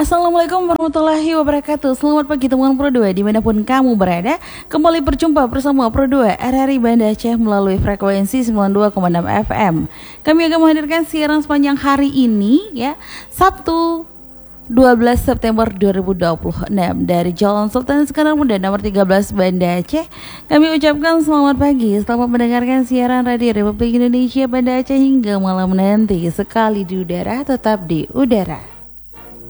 Assalamualaikum warahmatullahi wabarakatuh. Selamat pagi teman Pro 2 dimanapun kamu berada. Kembali berjumpa bersama Pro 2 RRI Banda Aceh melalui frekuensi 92,6 FM. Kami akan menghadirkan siaran sepanjang hari ini ya, Sabtu 12 September 2026 dari Jalan Sultan Iskandar nomor 13 Banda Aceh. Kami ucapkan selamat pagi, selamat mendengarkan siaran Radio Republik Indonesia Banda Aceh hingga malam nanti. Sekali di udara, tetap di udara.